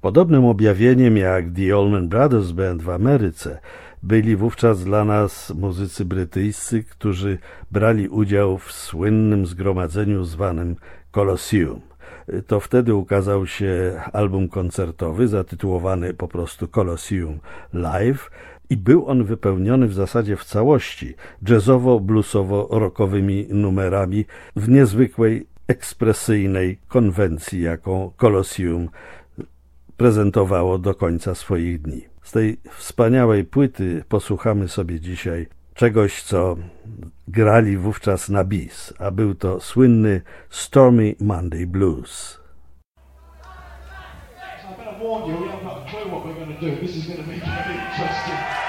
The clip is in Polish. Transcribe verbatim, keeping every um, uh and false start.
Podobnym objawieniem jak The Allman Brothers Band w Ameryce byli wówczas dla nas muzycy brytyjscy, którzy brali udział w słynnym zgromadzeniu zwanym Colosseum. To wtedy ukazał się album koncertowy zatytułowany po prostu Colosseum Live i był on wypełniony w zasadzie w całości jazzowo-bluesowo-rockowymi numerami w niezwykłej, ekspresyjnej konwencji, jaką Colosseum prezentowało do końca swoich dni. Z tej wspaniałej płyty posłuchamy sobie dzisiaj czegoś, co grali wówczas na bis, a był to słynny Stormy Monday Blues. I better warn you, I'm not sure what we're going to do. This is going to be very interesting.